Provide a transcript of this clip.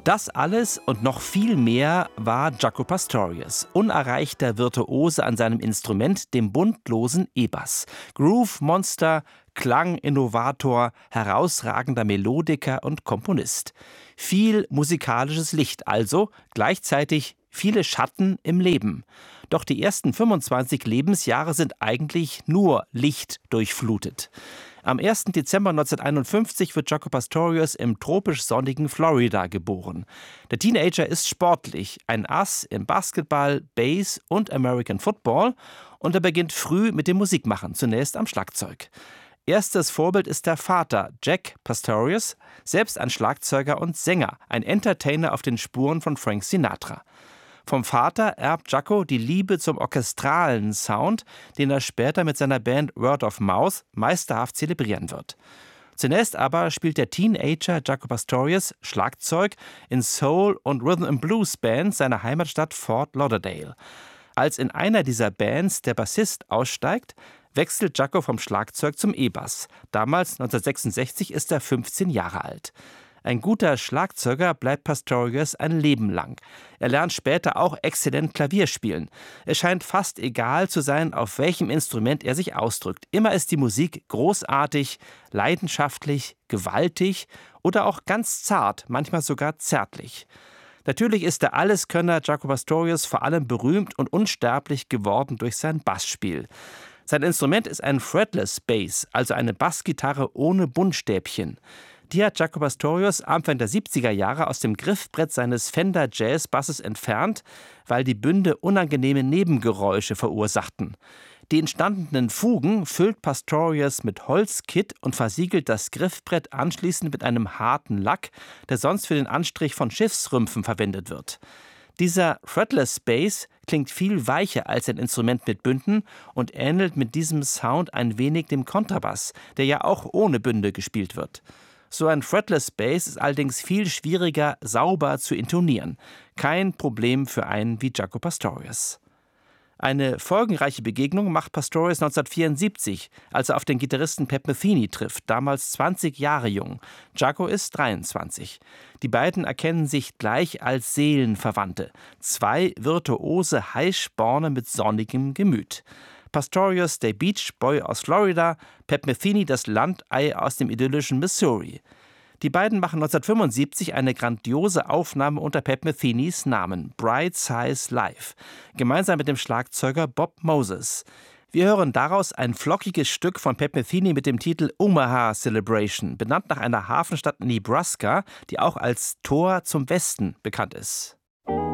Das alles und noch viel mehr war Jaco Pastorius, unerreichter Virtuose an seinem Instrument, dem buntlosen E-Bass. Groove-Monster, Klanginnovator, herausragender Melodiker und Komponist. Viel musikalisches Licht also, gleichzeitig viele Schatten im Leben. Doch die ersten 25 Lebensjahre sind eigentlich nur Licht durchflutet. Am 1. Dezember 1951 wird Jaco Pastorius im tropisch sonnigen Florida geboren. Der Teenager ist sportlich, ein Ass im Basketball, Bass und American Football, und er beginnt früh mit dem Musikmachen, zunächst am Schlagzeug. Erstes Vorbild ist der Vater, Jack Pastorius, selbst ein Schlagzeuger und Sänger, ein Entertainer auf den Spuren von Frank Sinatra. Vom Vater erbt Jaco die Liebe zum orchestralen Sound, den er später mit seiner Band Word of Mouth meisterhaft zelebrieren wird. Zunächst aber spielt der Teenager Jaco Pastorius Schlagzeug in Soul- und Rhythm-and-Blues-Bands seiner Heimatstadt Fort Lauderdale. Als in einer dieser Bands der Bassist aussteigt, wechselt Jaco vom Schlagzeug zum E-Bass. Damals, 1966, ist er 15 Jahre alt. Ein guter Schlagzeuger bleibt Pastorius ein Leben lang. Er lernt später auch exzellent Klavier spielen. Es scheint fast egal zu sein, auf welchem Instrument er sich ausdrückt. Immer ist die Musik großartig, leidenschaftlich, gewaltig oder auch ganz zart, manchmal sogar zärtlich. Natürlich ist der Alleskönner Jaco Pastorius vor allem berühmt und unsterblich geworden durch sein Bassspiel. Sein Instrument ist ein Fretless Bass, also eine Bassgitarre ohne Buntstäbchen. Die hat Jaco Pastorius Anfang der 70er Jahre aus dem Griffbrett seines Fender Jazz Basses entfernt, weil die Bünde unangenehme Nebengeräusche verursachten. Die entstandenen Fugen füllt Pastorius mit Holzkitt und versiegelt das Griffbrett anschließend mit einem harten Lack, der sonst für den Anstrich von Schiffsrümpfen verwendet wird. Dieser Fretless Bass klingt viel weicher als ein Instrument mit Bünden und ähnelt mit diesem Sound ein wenig dem Kontrabass, der ja auch ohne Bünde gespielt wird. So ein Fretless Bass ist allerdings viel schwieriger, sauber zu intonieren. Kein Problem für einen wie Jaco Pastorius. Eine folgenreiche Begegnung macht Pastorius 1974, als er auf den Gitarristen Pat Metheny trifft, damals 20 Jahre jung. Jaco ist 23. Die beiden erkennen sich gleich als Seelenverwandte. Zwei virtuose Heißsporne mit sonnigem Gemüt. Pastorius, der Beach Boy aus Florida, Pat Metheny, das Landei aus dem idyllischen Missouri. Die beiden machen 1975 eine grandiose Aufnahme unter Pat Methenys Namen, Bright Size Live, gemeinsam mit dem Schlagzeuger Bob Moses. Wir hören daraus ein flockiges Stück von Pat Metheny mit dem Titel Omaha Celebration, benannt nach einer Hafenstadt in Nebraska, die auch als Tor zum Westen bekannt ist.